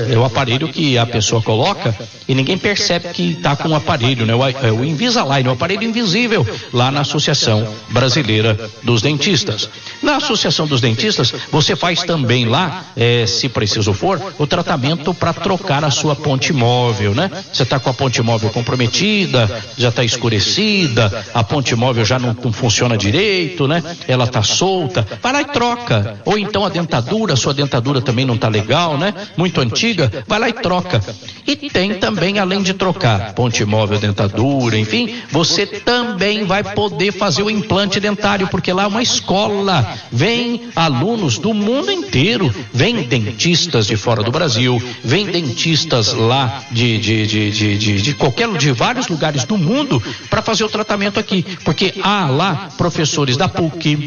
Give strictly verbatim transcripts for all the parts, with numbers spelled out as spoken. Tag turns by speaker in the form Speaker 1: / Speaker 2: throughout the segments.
Speaker 1: é, é o aparelho que a pessoa coloca e ninguém percebe que está com o aparelho, né? O, é o Invisalign, o aparelho invisível, lá na Associação Brasileira dos Dentistas. Na Associação dos Dentistas, você faz também lá, é, se preciso for, o tratamento para trocar a sua ponte móvel, né? Você está com a ponte móvel comprometida, já está escurecida, a ponte móvel já não, não funciona direito, né? Ela está solta, vai lá e troca. Ou então a dentadura, a sua dentadura também não está legal, né? Muito antiga, vai lá e troca. E tem também, além de trocar ponte móvel, dentadura, enfim, você também vai poder fazer o implante dentário, porque lá é uma escola, vem alunos do mundo inteiro, vem dentistas de fora do Brasil, vem dentistas lá de, de, de, de, de, de qualquer, de vários lugares do mundo para fazer o tratamento aqui, porque há lá professores da P U C,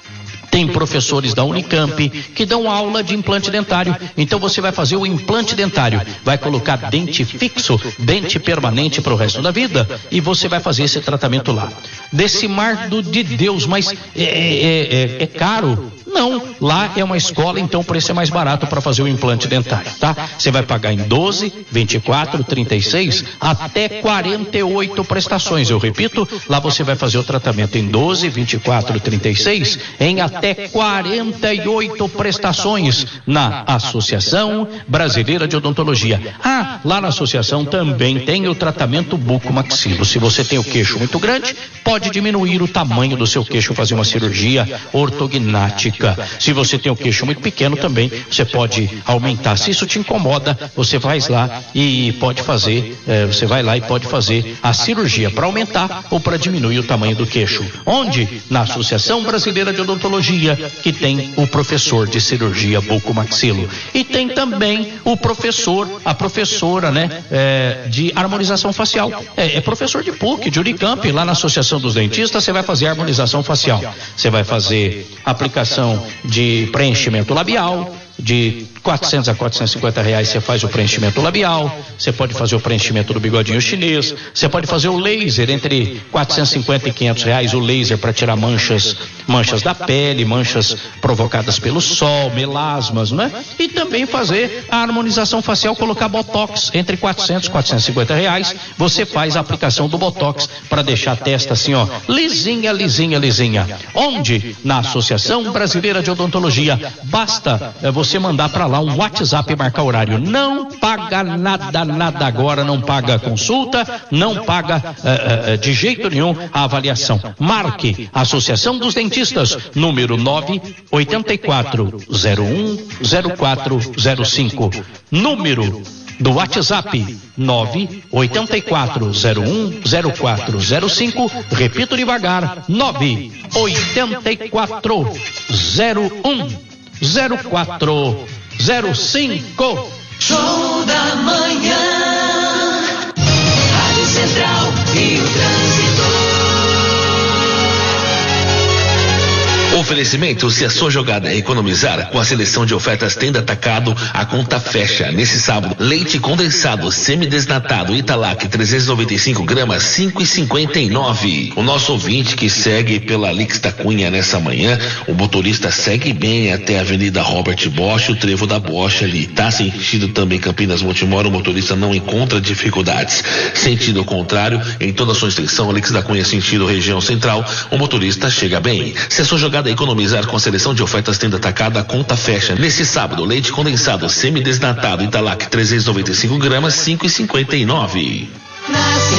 Speaker 1: tem professores da Unicamp que dão aula de implante dentário. Então você vai fazer o implante dentário, vai colocar dente fixo, dente permanente para o resto da vida, e você vai fazer esse tratamento lá. Desse mar do, de Deus, mas é, é, é, é caro? Não, lá é uma escola, então o preço é mais barato para fazer o implante dentário, tá? Você vai pagar em doze, vinte e quatro, trinta e seis, até quarenta e oito prestações. Eu repito, lá você vai fazer o tratamento em doze, vinte e quatro, trinta e seis, em até quarenta e oito prestações na Associação Brasileira de Odontologia. Ah, lá na associação também tem o tratamento bucomaxilo. Se você tem o queixo muito grande, pode diminuir o tamanho do seu queixo, fazer uma cirurgia ortognática. Se você tem o queixo muito pequeno também, você pode aumentar. Se isso te incomoda, você vai lá e pode fazer, eh, você vai lá e pode fazer a cirurgia para aumentar ou para diminuir o tamanho do queixo. Onde? Na Associação Brasileira de Odontologia, que tem o professor de cirurgia bucomaxilo. E tem também o professor, a professora, né, eh, de harmonização facial. É, é professor de P U C, de Unicamp, lá na Associação dos Dentistas, você vai fazer harmonização facial. Você vai fazer aplicação de preenchimento labial, de quatrocentos a quatrocentos e cinquenta reais você faz o preenchimento labial, você pode fazer o preenchimento do bigodinho chinês, você pode fazer o laser entre quatrocentos e cinquenta e quinhentos reais, o laser para tirar manchas, manchas da pele, manchas provocadas pelo sol, melasmas, né? E também fazer a harmonização facial, colocar botox entre quatrocentos e quatrocentos e cinquenta reais, você faz a aplicação do botox para deixar a testa assim, ó, lisinha, lisinha, lisinha. Onde? Na Associação Brasileira de Odontologia. Basta é, você mandar para lá um WhatsApp e marcar horário. Não paga nada, nada agora, não paga consulta, não paga uh, uh, de jeito nenhum a avaliação. Marque Associação dos Dentistas, número nove oito quatro zero um zero quatro zero cinco. Número do WhatsApp nove oito quatro zero um zero quatro zero cinco. Repito devagar, nove oito quatro zero um zero quatro zero cinco.
Speaker 2: Show da manhã, Rádio Central e o trânsito.
Speaker 3: Oferecimento: se a sua jogada é economizar, com a seleção de ofertas Tenda Atacado, a conta fecha. Nesse sábado, leite condensado semidesnatado Italac trezentos e noventa e cinco gramas, cinco e cinquenta e nove. O nosso ouvinte que segue pela Lix da Cunha nessa manhã, o motorista segue bem até a Avenida Robert Bosch, o trevo da Bosch ali. Tá sentido também Campinas Montemor, o motorista não encontra dificuldades. Sentido contrário, em toda a sua extensão, Lix da Cunha sentido região central, o motorista chega bem. Se a sua jogada economizar com a seleção de ofertas Tenda Atacado, a conta fecha. Nesse sábado, leite condensado semidesnatado Italac trezentos e noventa e cinco gramas, cinco e cinquenta e nove.